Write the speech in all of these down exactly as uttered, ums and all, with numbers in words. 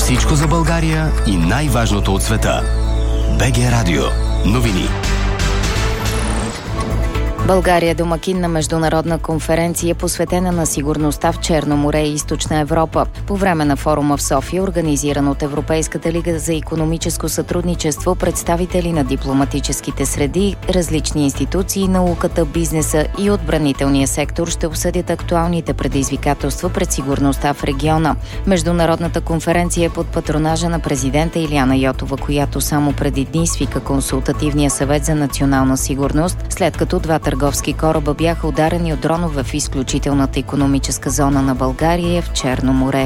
Всичко за България и най-важното от света. БГ Радио. Новини. България е домакин на международна конференция, посветена на сигурността в Черно море и Източна Европа. По време на форума в София, организиран от Европейската лига за икономическо сътрудничество, представители на дипломатическите среди, различни институции, науката, бизнеса и отбранителния сектор ще обсъдят актуалните предизвикателства пред сигурността в региона. Международната конференция е под патронажа на президента Илияна Йотова, която само преди дни свика Консултативния съвет за национална сигурност, след като двата търговски кораба бяха ударени от дронове в изключителната икономическа зона на България в Черно море.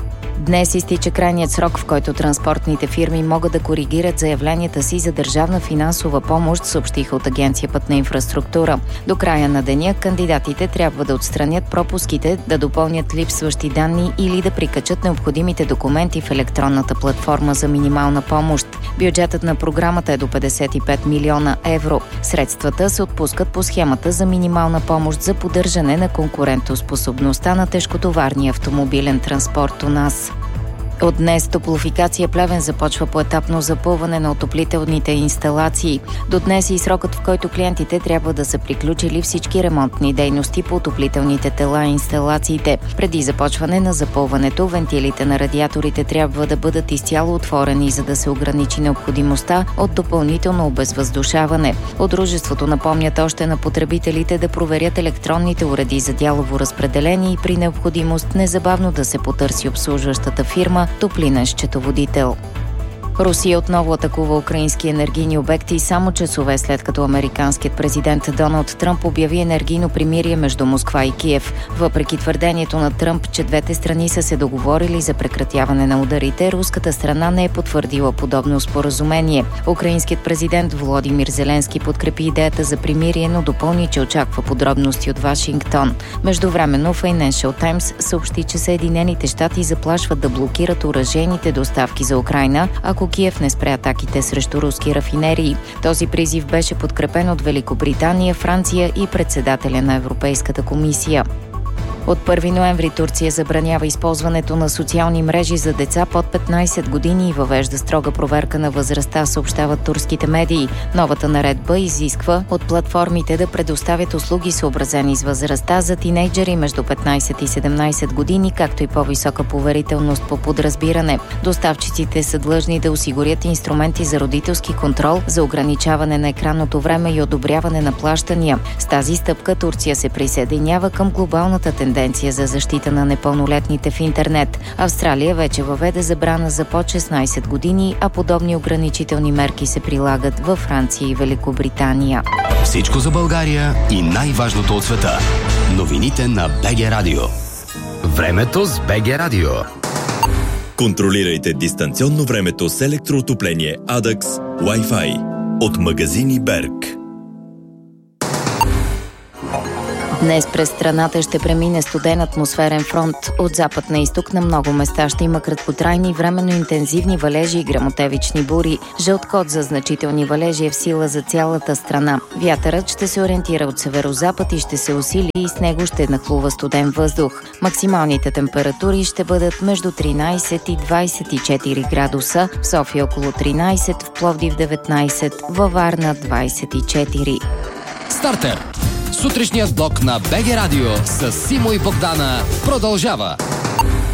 Днес изтича крайният срок, в който транспортните фирми могат да коригират заявленията си за държавна финансова помощ, съобщиха от Агенция Пътна инфраструктура. До края на деня кандидатите трябва да отстранят пропуските, да допълнят липсващи данни или да прикачат необходимите документи в електронната платформа за минимална помощ. Бюджетът на програмата е до петдесет и пет милиона евро. Средствата се отпускат по схемата за минимална помощ за поддържане на конкурентоспособността на тежкотоварния автомобилен транспорт у нас. От днес Топлофикация Плевен започва поетапно запълване на отоплителните инсталации. До днес и срокът, в който клиентите трябва да са приключили всички ремонтни дейности по отоплителните тела и инсталациите. Преди започване на запълването, вентилите на радиаторите трябва да бъдат изцяло отворени, за да се ограничи необходимостта от допълнително обезвъздушаване. От дружеството напомнят още на потребителите да проверят електронните уреди за дялово разпределение и при необходимост незабавно да се потърси обслужващата фирма топлинен счетоводител. Русия отново атакува украински енергийни обекти само часове след като американският президент Доналд Тръмп обяви енергийно примирие между Москва и Киев. Въпреки твърдението на Тръмп, че двете страни са се договорили за прекратяване на ударите, руската страна не е потвърдила подобно споразумение. Украинският президент Володимир Зеленски подкрепи идеята за примирие, но допълни, че очаква подробности от Вашингтон. Междувременно Financial Times съобщи, че Съединените щати заплашват да блокират оръжейните доставки за Украйна, ако Киев не спре атаките срещу руски рафинерии. Този призив беше подкрепен от Великобритания, Франция и председателя на Европейската комисия. От първи ноември Турция забранява използването на социални мрежи за деца под петнайсет години и въвежда строга проверка на възрастта, съобщават турските медии. Новата наредба изисква от платформите да предоставят услуги, съобразени с възрастта за тинейджери между петнайсет и седемнайсет години, както и по-висока поверителност по подразбиране. Доставчиците са длъжни да осигурят инструменти за родителски контрол, за ограничаване на екранното време и одобряване на плащания. С тази стъпка Турция се присъединява към глобалната тенденция за защита на непълнолетните в интернет. Австралия вече въведе забрана за под шестнайсет години, а подобни ограничителни мерки се прилагат във Франция и Великобритания. Всичко за България и най-важното от света. Новините на БГ Радио. Времето с БГ Радио. Контролирайте дистанционно времето с електроотопление Адакс Wi-Fi от магазини Берг. Днес през страната ще премине студен атмосферен фронт. От запад на изток на много места ще има краткотрайни, временно интензивни валежи и гръмотевични бури. Жълт код за значителни валежи е в сила за цялата страна. Вятърът ще се ориентира от северозапад и ще се усили и с него ще нахлува студен въздух. Максималните температури ще бъдат между тринайсет и двайсет и четири градуса, в София около тринайсет, в Пловдив деветнайсет, във Варна двайсет и четири. Стартер! Сутрешният блок на БГ Радио с Симо и Богдана продължава.